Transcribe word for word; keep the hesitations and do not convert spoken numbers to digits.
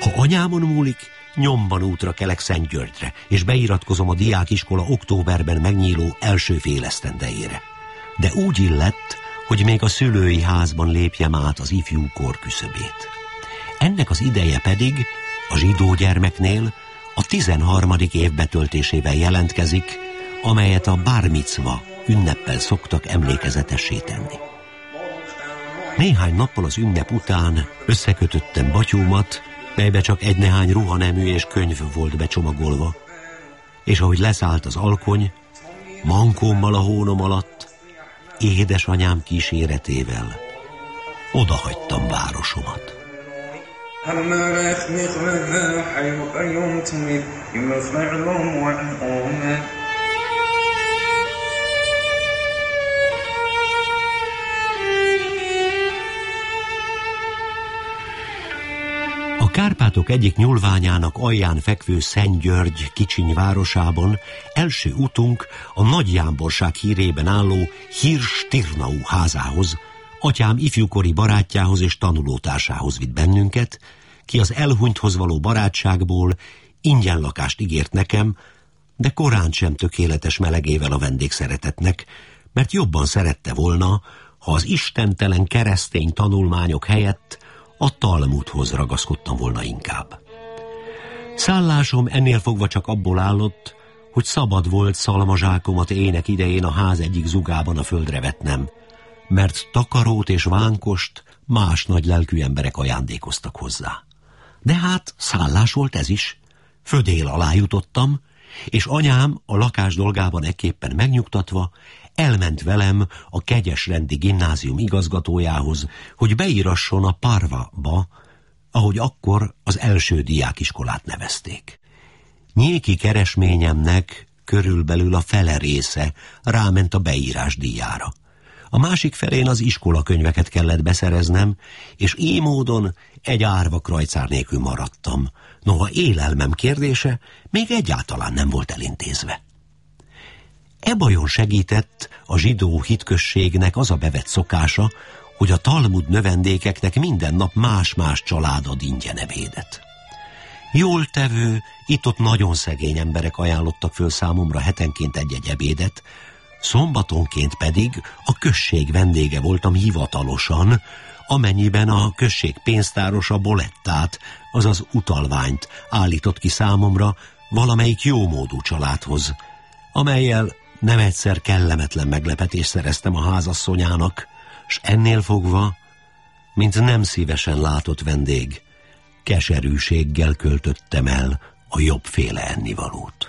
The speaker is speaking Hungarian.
Ha anyámon múlik, nyomban útra kelek Szentgyörgyre, és beiratkozom a diákiskola októberben megnyíló első félesztendejére. De úgy illett, hogy még a szülői házban lépjem át az ifjú kor küszöbét. Ennek az ideje pedig a zsidó gyermeknél a tizenharmadik év betöltésével jelentkezik, amelyet a bár micva ünneppel szoktak emlékezetessé tenni. Néhány nappal az ünnep után összekötöttem batyúmat, melybe csak egy nehány ruhanemű és könyv volt becsomagolva, és ahogy leszállt az alkony, mankómmal a hónom alatt, édesanyám kíséretével odahagytam városomat. A Kárpátok egyik nyúlványának alján fekvő Szentgyörgy kicsiny városában első utunk a nagy jámborság hírében álló Hirsch-Tirnau házához, atyám ifjúkori barátjához és tanulótársához vitt bennünket, ki az elhunythoz való barátságból ingyen lakást ígért nekem, de korán sem tökéletes melegével a vendégszeretetnek, mert jobban szerette volna, ha az istentelen keresztény tanulmányok helyett a Talmudhoz ragaszkodtam volna inkább. Szállásom ennél fogva csak abból állott, hogy szabad volt szalmazsákomat ének idején a ház egyik zugában a földre vetnem, mert takarót és vánkost más nagy lelkű emberek ajándékoztak hozzá. De hát szállás volt ez is. Födél alá jutottam, és anyám a lakás dolgában ekképpen megnyugtatva elment velem a Kegyesrendi gimnázium igazgatójához, hogy beírasson a Parva-ba, ahogy akkor az első diákiskolát nevezték. Nyéki keresményemnek körülbelül a fele része ráment a beírás díjára. A másik felén az iskolakönyveket kellett beszereznem, és így módon egy árva krajcár nélkül maradtam. Noha élelmem kérdése még egyáltalán nem volt elintézve. E bajon segített a zsidó hitközségnek az a bevett szokása, hogy a Talmud növendékeknek minden nap más-más család ad ingyen ebédet. Jól tevő, itt-ott nagyon szegény emberek ajánlottak föl számomra hetenként egy-egy ebédet, szombatonként pedig a község vendége voltam hivatalosan, amennyiben a község pénztárosa bolettát, azaz utalványt állított ki számomra valamelyik jómódú családhoz, amellyel nem egyszer kellemetlen meglepetést szereztem a házasszonyának, s ennél fogva, mint nem szívesen látott vendég, keserűséggel költöttem el a jobbféle ennivalót.